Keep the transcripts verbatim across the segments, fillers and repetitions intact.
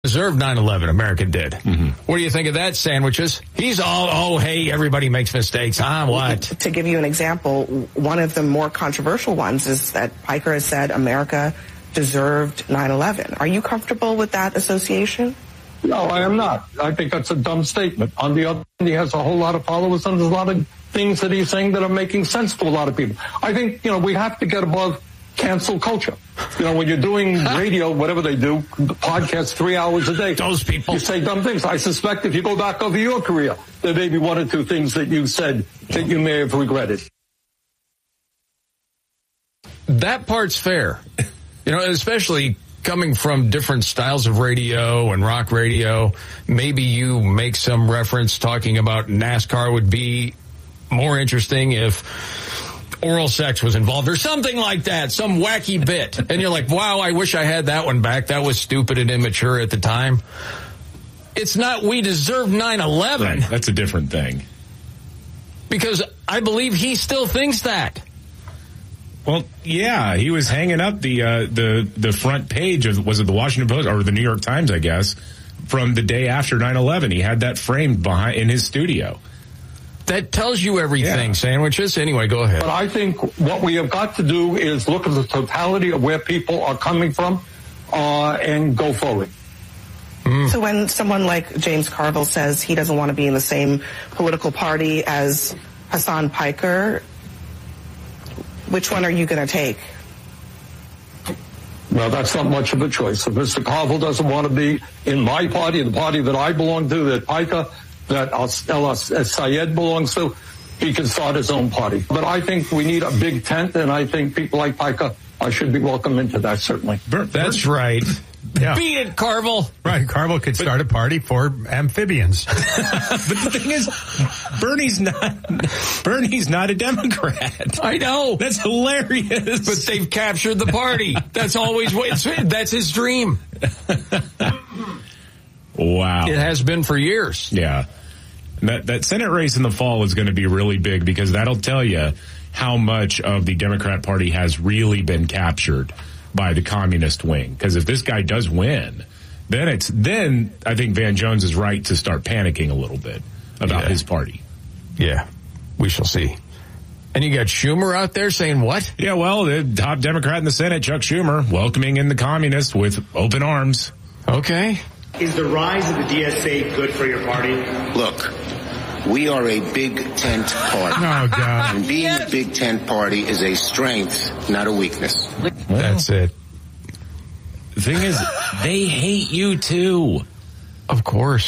Deserved nine eleven, America did. Mm-hmm. What do you think of that, Sandwiches? He's all, oh, hey, everybody makes mistakes. Huh, what? To give you an example, one of the more controversial ones is that Piker has said America deserved nine eleven. Are you comfortable with that association? No, I am not. I think that's a dumb statement. On the other hand, he has a whole lot of followers, and there's a lot of things that he's saying that are making sense to a lot of people. I think, you know, we have to get above cancel culture. You know, when you're doing radio, whatever they do, podcasts three hours a day. Those people. You say dumb things. I suspect if you go back over your career, there may be one or two things that you said that you may have regretted. That part's fair. You know, especially coming from different styles of radio and rock radio, maybe you make some reference talking about NASCAR would be more interesting if oral sex was involved or something like that, some wacky bit. And you're like, wow, I wish I had that one back. That was stupid and immature at the time. It's not we deserve nine eleven. Right, that's a different thing. Because I believe he still thinks that. Well, yeah, he was hanging up the uh, the the front page of, was it the Washington Post or the New York Times, I guess, from the day after nine eleven. He had that framed behind in his studio. That tells you everything, yeah. Sandwiches. Anyway, go ahead. But I think what we have got to do is look at the totality of where people are coming from uh, and go forward. Mm. So when someone like James Carville says he doesn't want to be in the same political party as Hasan Piker, which one are you going to take? Well, that's not much of a choice. If Mister Carville doesn't want to be in my party, the party that I belong to, that Piker, that El Sayed belongs to, he can start his own party. But I think we need a big tent, and I think people like Piker uh, should be welcome into that, certainly. That's right. Yeah. Beat it, Carville. Right, Carville could start but, a party for amphibians. But the thing is, Bernie's not Bernie's not a Democrat. I know. That's hilarious. But they've captured the party. That's always what that's his dream. Wow. It has been for years. Yeah. That that Senate race in the fall is going to be really big because that'll tell you how much of the Democrat Party has really been captured by the communist wing. Because if this guy does win, then it's then I think Van Jones is right to start panicking a little bit about yeah. his party. Yeah, we shall see. And you got Schumer out there saying what? Yeah, well, the top Democrat in the Senate, Chuck Schumer, welcoming in the communists with open arms. Okay. Is the rise of the D S A good for your party? Look, we are a big tent party. Oh, God. And being yes. a big tent party is a strength, not a weakness. Well, that's it. The thing is, they hate you, too. Of course.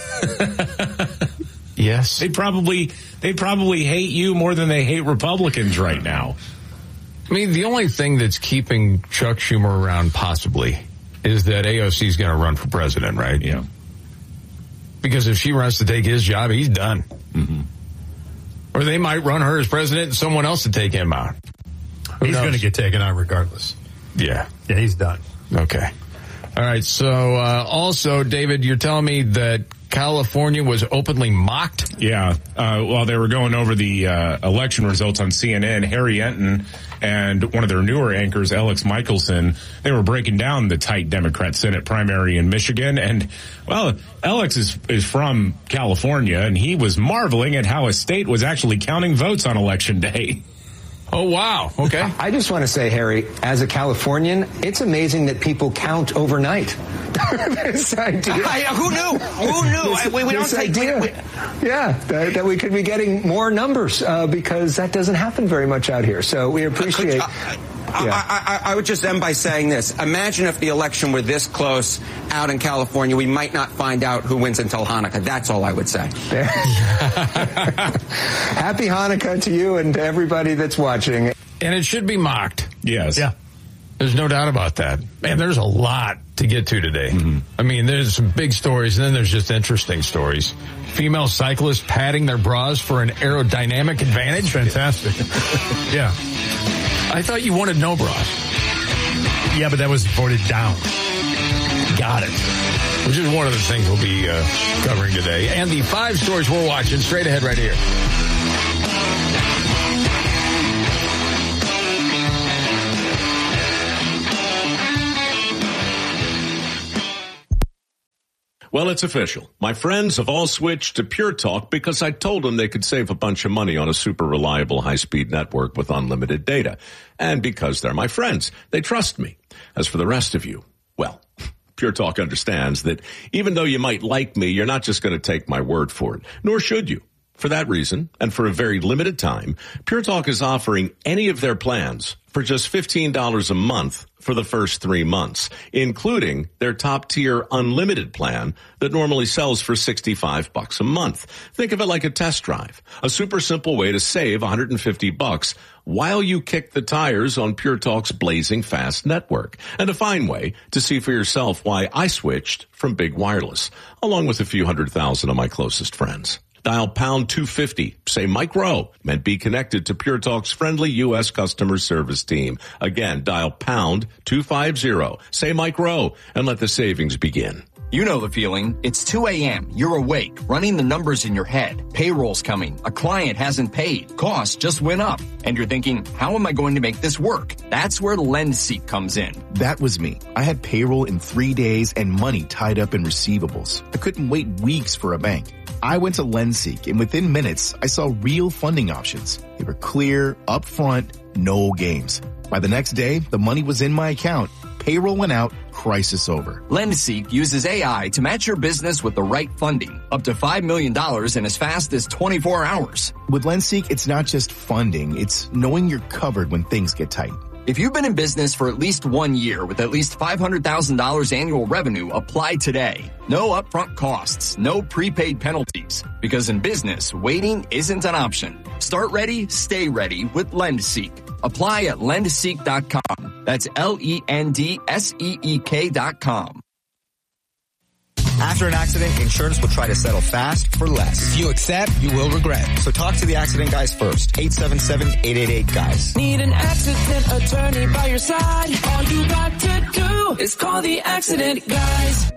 Yes. They probably, they probably hate you more than they hate Republicans right now. I mean, the only thing that's keeping Chuck Schumer around, possibly, is that A O C is going to run for president, right? Yeah. Because if she runs to take his job, he's done. Mm-hmm. Or they might run her as president and someone else to take him out. Who he's going to get taken out regardless. Yeah. Yeah, he's done. Okay. All right. So, uh, also, David, you're telling me that California was openly mocked? Yeah. Uh, while they were going over the uh, election results on C N N, Harry Enton and one of their newer anchors, Alex Michelson, they were breaking down the tight Democrat Senate primary in Michigan. And, well, Alex is, is from California, and he was marveling at how a state was actually counting votes on Election Day. Oh, wow. Okay. I just want to say, Harry, as a Californian, it's amazing that people count overnight. This idea. I, who knew? Who knew? This, we, we don't this take, idea. We, yeah, that, that we could be getting more numbers uh, because that doesn't happen very much out here. So we appreciate. Uh, yeah. I, I, I would just end by saying this. Imagine if the election were this close out in California. We might not find out who wins until Hanukkah. That's all I would say. Happy Hanukkah to you and to everybody that's watching. And it should be mocked. Yes. Yeah. There's no doubt about that. Man, there's a lot to get to today. Mm-hmm. I mean, there's some big stories, and then there's just interesting stories. Female cyclists padding their bras for an aerodynamic advantage. Fantastic. Yeah. I thought you wanted no bras. Yeah, but that was voted down. Got it. Which is one of the things we'll be uh, covering today. And the five stories we're watching straight ahead right here. Well, it's official. My friends have all switched to Pure Talk because I told them they could save a bunch of money on a super reliable high-speed network with unlimited data. And because they're my friends, they trust me. As for the rest of you, well, Pure Talk understands that even though you might like me, you're not just going to take my word for it, nor should you. For that reason, and for a very limited time, Pure Talk is offering any of their plans for just fifteen dollars a month for the first three months, including their top-tier unlimited plan that normally sells for sixty-five bucks a month. Think of it like a test drive, a super simple way to save one hundred fifty bucks while you kick the tires on Pure Talk's blazing fast network, and a fine way to see for yourself why I switched from big wireless, along with a few hundred thousand of my closest friends. Dial pound two fifty, say Mike Rowe, and be connected to Pure Talk's friendly U S customer service team. Again, dial pound two fifty, say Mike Rowe, and let the savings begin. You know the feeling. It's two a.m. You're awake, running the numbers in your head. Payroll's coming. A client hasn't paid. Costs just went up. And you're thinking, how am I going to make this work? That's where LendSeek comes in. That was me. I had payroll in three days and money tied up in receivables. I couldn't wait weeks for a bank. I went to LendSeek, and within minutes, I saw real funding options. They were clear, upfront, no games. By the next day, the money was in my account. Payroll went out, crisis over. LendSeek uses A I to match your business with the right funding, up to five million dollars in as fast as twenty-four hours. With LendSeek, it's not just funding, it's knowing you're covered when things get tight. If you've been in business for at least one year with at least five hundred thousand dollars annual revenue, apply today. No upfront costs, no prepaid penalties. Because in business, waiting isn't an option. Start ready, stay ready with LendSeek. Apply at lend seek dot com. That's L E N D S E E K dot com. After an accident, insurance will try to settle fast for less. If you accept, you will regret. So talk to the accident guys first. eight seven seven, eight eight eight, guys. Need an accident attorney by your side. All you got to do is call the accident guys.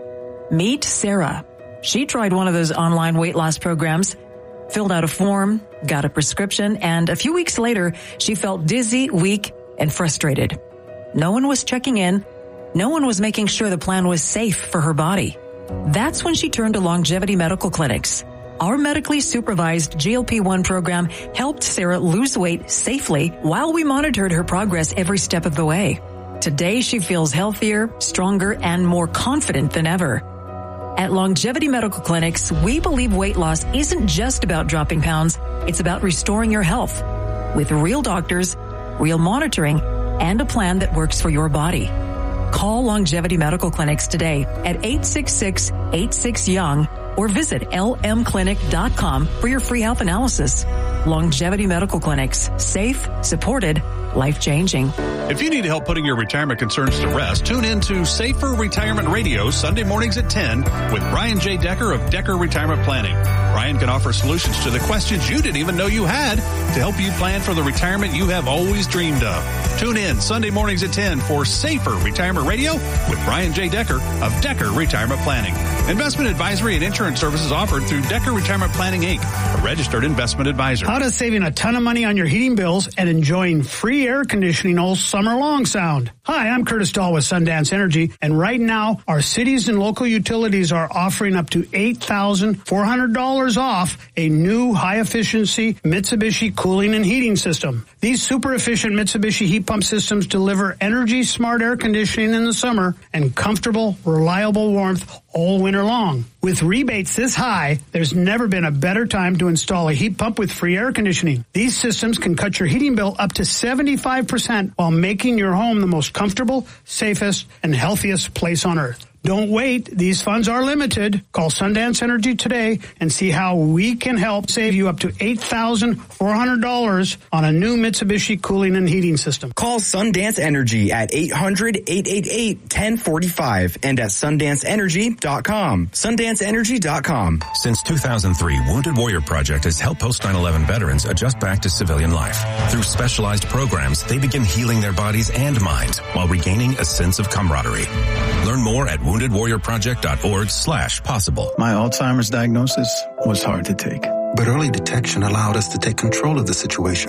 Meet Sarah. She tried one of those online weight loss programs, filled out a form, got a prescription, and a few weeks later, she felt dizzy, weak, and frustrated. No one was checking in. No one was making sure the plan was safe for her body. That's when she turned to Longevity Medical Clinics. Our medically supervised G L P one program helped Sarah lose weight safely while we monitored her progress every step of the way. Today, she feels healthier, stronger, and more confident than ever. At Longevity Medical Clinics, we believe weight loss isn't just about dropping pounds. It's about restoring your health with real doctors, real monitoring, and a plan that works for your body. Call Longevity Medical Clinics today at eight six six, eight six, young or visit L M clinic dot com for your free health analysis. Longevity Medical Clinics. Safe, supported, life-changing. If you need help putting your retirement concerns to rest, tune in to Safer Retirement Radio Sunday mornings at ten with Brian J. Decker of Decker Retirement Planning. Brian can offer solutions to the questions you didn't even know you had to help you plan for the retirement you have always dreamed of. Tune in Sunday mornings at ten for Safer Retirement Radio with Brian J. Decker of Decker Retirement Planning. Investment advisory and insurance services offered through Decker Retirement Planning, Incorporated, a registered investment advisor. How does saving a ton of money on your heating bills and enjoying free air conditioning all summer long sound? Hi, I'm Curtis Dahl with Sundance Energy, and right now our cities and local utilities are offering up to eight thousand four hundred dollars off a new high-efficiency Mitsubishi cooling and heating system. These super-efficient Mitsubishi heat pump systems deliver energy-smart air conditioning in the summer and comfortable, reliable warmth all winter long. With rebates this high, there's never been a better time to install a heat pump with free air conditioning. These systems can cut your heating bill up to seventy-five percent while making your home the most comfortable, safest, and healthiest place on earth. Don't wait. These funds are limited. Call Sundance Energy today and see how we can help save you up to eight thousand four hundred dollars on a new Mitsubishi cooling and heating system. Call Sundance Energy at eight hundred, eight eight eight, one zero four five and at sundance energy dot com. sundance energy dot com. Since two thousand three, Wounded Warrior Project has helped post nine eleven veterans adjust back to civilian life. Through specialized programs, they begin healing their bodies and minds while regaining a sense of camaraderie. Learn more at wounded warrior project dot org slash possible. My Alzheimer's diagnosis was hard to take. But early detection allowed us to take control of the situation, to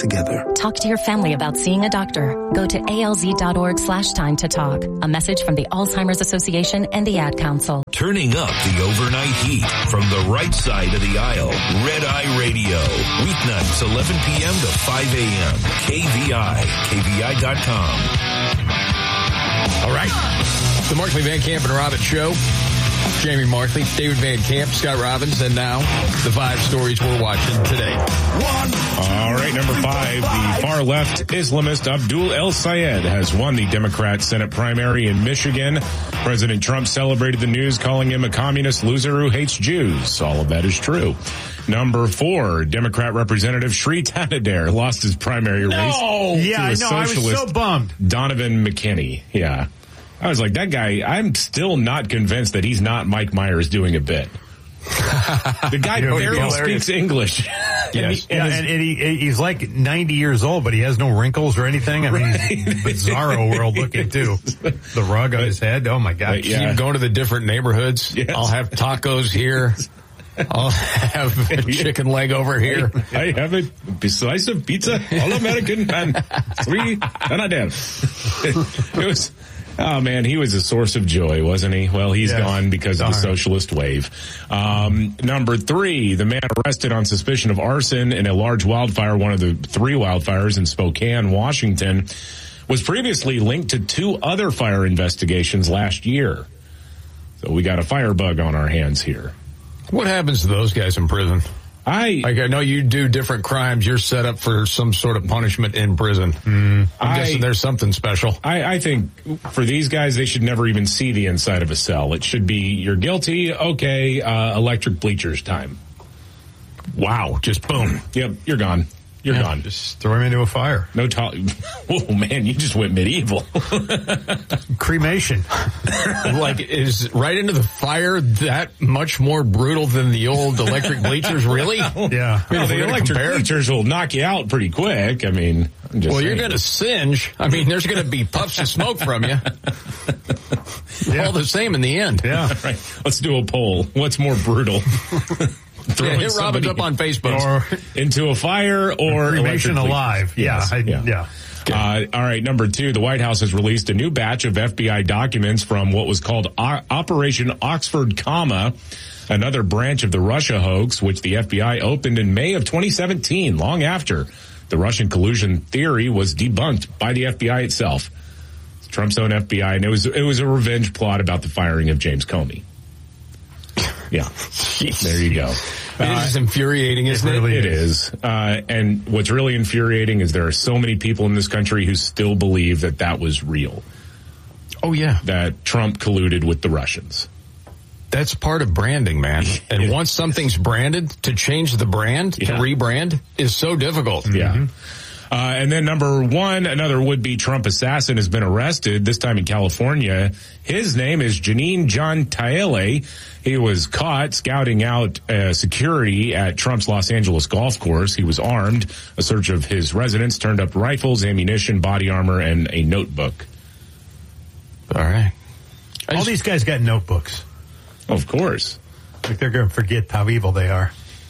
together. Talk to your family about seeing a doctor. Go to alz.org slash time to talk. A message from the Alzheimer's Association and the Ad Council. Turning up the overnight heat from the right side of the aisle. Red Eye Radio. Weeknights, eleven p.m. to five a.m. K V I. K V I dot com. All right. The Markley, Van Camp, and Robbins Show. Jamie Markley, David Van Camp, Scott Robbins, and now the five stories we're watching today. All right, number five, the far-left Islamist Abdul El Sayed has won the Democrat Senate primary in Michigan. President Trump celebrated the news, calling him a communist loser who hates Jews. All of that is true. Number four, Democrat Representative Sri Tanadare lost his primary No! race. Yeah, I know. I was so bummed. Donovan McKinney. Yeah. I was like, that guy, I'm still not convinced that he's not Mike Myers doing a bit. The guy You know, barely hilarious. speaks English. Yes. And he- yeah, and, and he, he's like ninety years old, but he has no wrinkles or anything. I mean, he's bizarro world looking too. The rug on his head. Oh my God. Yeah. Keep going to the different neighborhoods. Yes. I'll have tacos here. I'll have a chicken leg over here. I have a slice of pizza, all American, and three, and I did. It was, oh man, he was a source of joy, wasn't he? Well, he's Yes. gone because of the Darn. socialist wave. Um, number three, the man arrested on suspicion of arson in a large wildfire, one of the three wildfires in Spokane, Washington, was previously linked to two other fire investigations last year. So we got a firebug on our hands here. What happens to those guys in prison? I like. I know you do different crimes. You're set up for some sort of punishment in prison. Mm, I'm I- guessing there's something special. I, I think for these guys, they should never even see the inside of a cell. It should be, you're guilty, okay, uh, electric bleachers time. Wow, just boom. Yep, you're gone. You're Yeah, gone. Just throw him into a fire. No talk. Oh man, you just went medieval. Cremation. Like, is right into the fire that much more brutal than the old electric bleachers? Really? Yeah. I mean, Well, if we're the gonna electric compare- bleachers will knock you out pretty quick. I mean, I'm just well, you're saying. going to singe. I mean, there's going to be puffs of smoke from you. Yeah. All the same in the end. Yeah. All right, let's do a poll. What's more brutal? Yeah, hit Robbins up on Facebook. Or into a fire or Cremation electric alive. bleachers. Yes. Yeah. I, yeah. yeah. Uh, all right, number two, the White House has released a new batch of F B I documents from what was called o- Operation Oxford Comma, another branch of the Russia hoax, which the F B I opened in May of twenty seventeen, long after the Russian collusion theory was debunked by the F B I itself. It's Trump's own F B I, and it was it was a revenge plot about the firing of James Comey. Yeah, there you go. It is just infuriating, isn't it? It is. Uh, and what's really infuriating is there are so many people in this country who still believe that that was real. Oh, yeah. That Trump colluded with the Russians. That's part of branding, man. And once something's branded, to change the brand, Yeah. to rebrand, is so difficult. Yeah. Uh, and then number one, another would-be Trump assassin has been arrested, this time in California. His name is Janine John Taele. He was caught scouting out uh, security at Trump's Los Angeles golf course. He was armed. A search of his residence turned up rifles, ammunition, body armor, and a notebook. All right. All these guys got notebooks. Of course. Like they're going to forget how evil they are.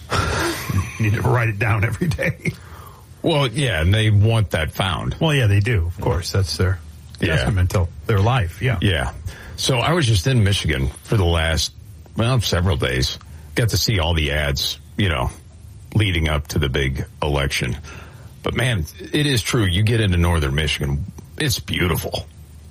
You need to write it down every day. Well, yeah, and they want that found. Well, yeah, they do. Of course, that's their Yeah. testament to their life. Yeah. Yeah. So I was just in Michigan for the last, well, several days. Got to see all the ads, you know, leading up to the big election. But man, it is true. You get into northern Michigan, it's beautiful.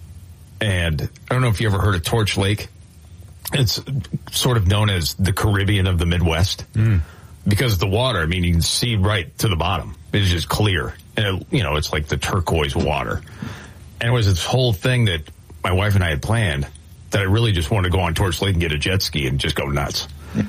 And I don't know if you ever heard of Torch Lake. It's sort of known as the Caribbean of the Midwest. Mm. Because of the water, I mean, you can see right to the bottom. It's just clear. And, it, you know, it's like the turquoise water. And it was this whole thing that my wife and I had planned that I really just wanted to go on Torch Lake and get a jet ski and just go nuts.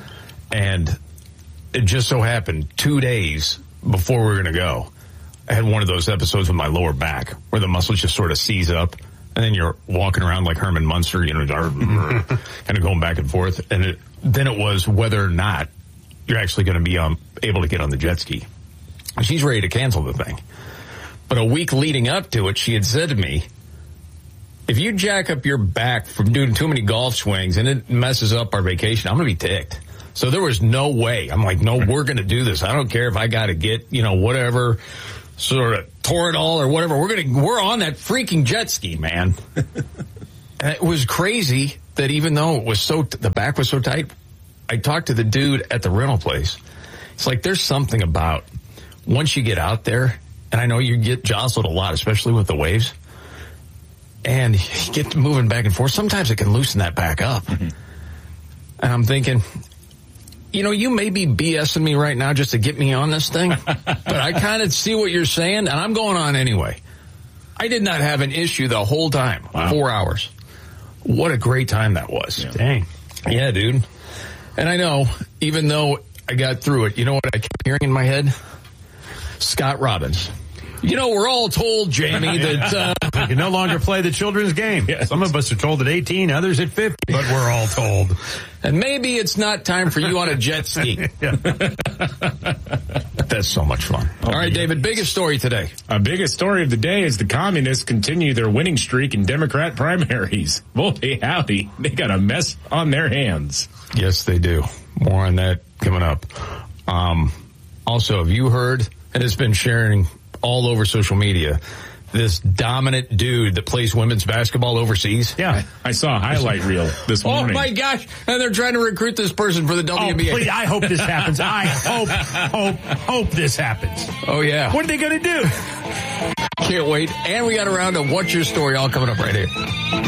And it just so happened two days before we were going to go, I had one of those episodes with my lower back where the muscles just sort of seize up. And then you're walking around like Herman Munster, you know, kind of going back and forth. And it, then it was whether or not you're actually going to be um, able to get on the jet ski. She's ready to cancel the thing. But a week leading up to it, she had said to me, if you jack up your back from doing too many golf swings and it messes up our vacation, I'm going to be ticked. So there was no way. I'm like, no, we're going to do this. I don't care if I got to get, you know, whatever sort of Toradol or whatever. We're gonna we're on that freaking jet ski, man. And it was crazy that even though it was so the back was so tight, I talked to the dude at the rental place. It's like there's something about once you get out there, and I know you get jostled a lot, especially with the waves, and you get moving back and forth. Sometimes it can loosen that back up. Mm-hmm. And I'm thinking, you know, you may be BSing me right now just to get me on this thing, but I kind of see what you're saying, and I'm going on anyway. I did not have an issue the whole time. Wow. Four hours. What a great time that was. Yeah. Dang. Yeah, dude. And I know, even though I got through it, you know what I kept hearing in my head? Scott Robbins. You know, we're all told, Jamie, that uh, we can no longer play the children's game. Yes. Some of us are told at eighteen, others at fifty, but we're all told. And maybe it's not time for you on a jet ski. That's so much fun. Oh, all right, yeah. David, biggest story today. Our biggest story of the day is the communists continue their winning streak in Democrat primaries. Boy, howdy, they got a mess on their hands. Yes, they do. More on that coming up. Um, also, have you heard, and it's been sharing all over social media, this dominant dude that plays women's basketball overseas? Yeah, I saw a highlight reel this morning. Oh my gosh! And they're trying to recruit this person for the W N B A. Oh, please, I hope this happens. I hope, hope, hope this happens. Oh yeah. What are they going to do? Can't wait. And we got a round of What's Your Story all coming up right here.